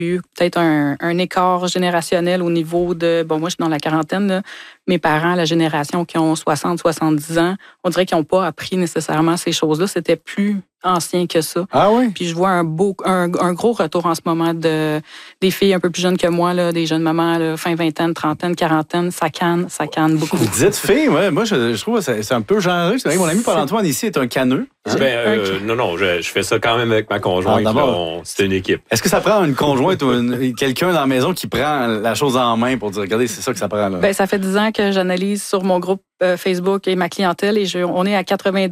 eu peut-être un écart générationnel au niveau de... Bon, moi, je suis dans la quarantaine, là. Mes parents, la génération qui ont 60, 70 ans, on dirait qu'ils n'ont pas appris nécessairement ces choses-là. C'était plus ancien que ça. Ah oui? Puis je vois un gros retour en ce moment des filles un peu plus jeunes que moi, là, des jeunes mamans, là, fin vingtaine, trentaine, quarantaine, ça canne beaucoup. Vous dites filles, ouais. Moi, je trouve que c'est un peu genré. Mon ami Paul-Antoine ici est un caneux. Hein? Non, je fais ça quand même avec ma conjointe. C'est une équipe. Est-ce que ça prend une conjointe ou quelqu'un dans la maison qui prend la chose en main pour dire, regardez, c'est ça que ça prend, là? Ben, ça fait 10 ans que j'analyse sur mon groupe Facebook et ma clientèle et on est à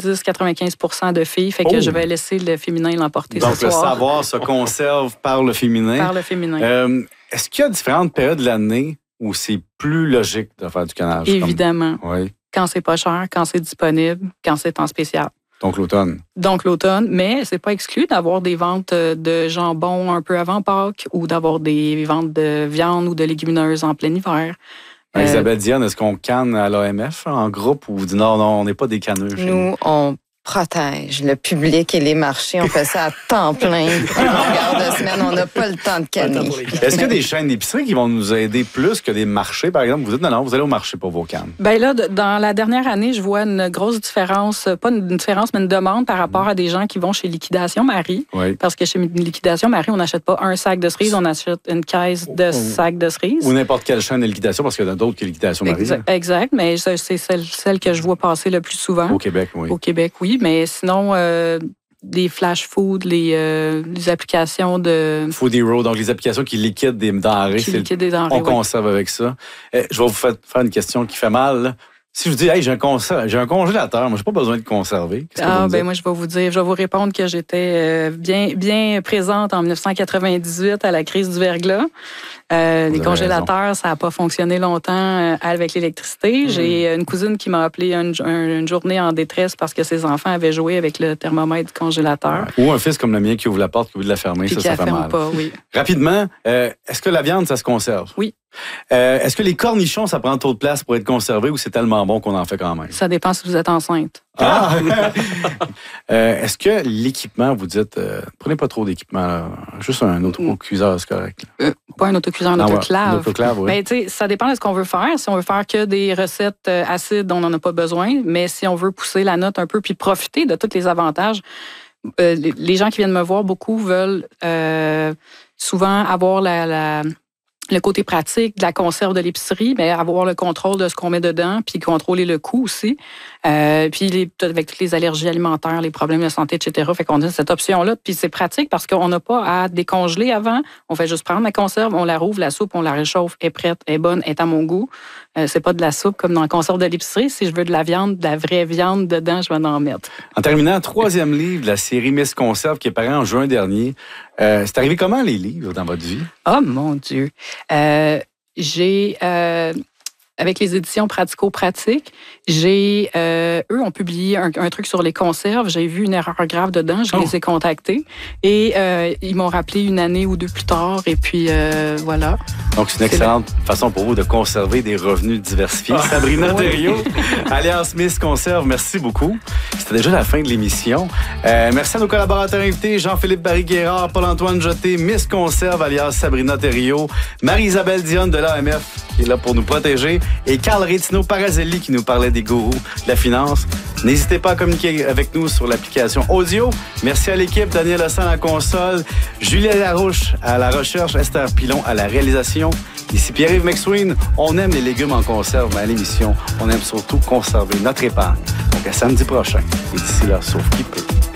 90-95% de filles, fait que je vais laisser le féminin l'emporter ce soir. Donc, le savoir se conserve par le féminin. Par le féminin. Est-ce qu'il y a différentes périodes de l'année où c'est plus logique de faire du canage? Évidemment. Oui. Quand c'est pas cher, quand c'est disponible, quand c'est en spécial. Donc, l'automne. Mais c'est pas exclu d'avoir des ventes de jambon un peu avant Pâques ou d'avoir des ventes de viande ou de légumineuses en plein hiver. Isabelle Diane, est-ce qu'on canne à l'AMF en groupe ou vous dites non, on n'est pas des canneux? Nous, on protège le public et les marchés. On fait ça à temps plein. En longueur de semaine, on n'a pas le temps de canner. Est-ce qu'il y a des chaînes d'épicerie qui vont nous aider plus que des marchés, par exemple? Vous dites non, vous allez au marché pour vos cannes. Bien là, dans la dernière année, je vois une grosse différence, pas une différence, mais une demande par rapport à des gens qui vont chez Liquidation Marie. Oui. Parce que chez Liquidation Marie, on n'achète pas un sac de cerises, on achète une caisse de sacs de cerises. Ou n'importe quelle chaîne de liquidation, parce qu'il y en a d'autres que Liquidation Marie. Exact, mais c'est celle que je vois passer le plus souvent. Au Québec, oui. Au Québec, oui. Mais sinon, les flash food, les applications de... Food Hero, donc les applications qui liquident des denrées. On conserve avec ça. Je vais vous faire une question qui fait mal, là. Si je vous dis, hey, j'ai un congélateur, moi, j'ai pas besoin de conserver. Moi, je vais vous répondre que j'étais bien présente en 1998 à la crise du verglas. Les congélateurs, ça n'a pas fonctionné longtemps avec l'électricité. J'ai une cousine qui m'a appelé une journée en détresse parce que ses enfants avaient joué avec le thermomètre du congélateur. Ou un fils comme le mien qui ouvre la porte, qui oublie de la fermer, ça fait mal. Pas, oui. Rapidement, est-ce que la viande, ça se conserve? Oui. Est-ce que les cornichons, ça prend trop de place pour être conservé ou c'est tellement bon qu'on en fait quand même? Ça dépend si vous êtes enceinte. Est-ce que l'équipement, vous dites, prenez pas trop d'équipement, là. Juste un autocuiseur, c'est correct. Pas un autocuiseur, un autoclave. Un autoclave, oui. Mais tu sais, ça dépend de ce qu'on veut faire. Si on veut faire que des recettes acides, on n'en a pas besoin. Mais si on veut pousser la note un peu puis profiter de tous les avantages, les gens qui viennent me voir, beaucoup veulent souvent avoir le côté pratique de la conserve de l'épicerie, mais avoir le contrôle de ce qu'on met dedans, puis contrôler le coût aussi. Puis avec toutes les allergies alimentaires, les problèmes de santé, etc. Fait qu'on a cette option-là. Puis c'est pratique parce qu'on n'a pas à décongeler avant. On fait juste prendre la conserve, on la rouvre, la soupe, on la réchauffe, est prête, est bonne, est à mon goût. C'est pas de la soupe comme dans la conserve de l'épicerie. Si je veux de la viande, de la vraie viande dedans, je vais en mettre. En terminant, 3e livre de la série Miss Conserve qui est paru en juin dernier. C'est arrivé comment, les livres, dans votre vie? Oh, mon Dieu! J'ai... avec les éditions Pratico-Pratique, eux ont publié un truc sur les conserves. J'ai vu une erreur grave dedans. Je les ai contactés. Et ils m'ont rappelé une année ou deux plus tard. Et puis, voilà. Donc, c'est une excellente façon pour vous de conserver des revenus diversifiés. Sabrina Thériault, alias Miss Conserve, merci beaucoup. C'était déjà la fin de l'émission. Merci à nos collaborateurs invités, Jean-Philippe Barry-Guérard, Paul-Antoine Jeté, Miss Conserve, alias Sabrina Thériault, Marie-Isabelle Dionne de l'AMF, qui est là pour nous protéger, et Carl Rétino Parazelli qui nous parlait des gourous de la finance. N'hésitez pas à communiquer avec nous sur l'application audio. Merci à l'équipe, Daniel Hassan à la console, Julia Larouche à la recherche, Esther Pilon à la réalisation. Ici Pierre-Yves McSween. On aime les légumes en conserve, mais à l'émission, on aime surtout conserver notre épargne. Donc à samedi prochain. Et d'ici là, sauf qui peut.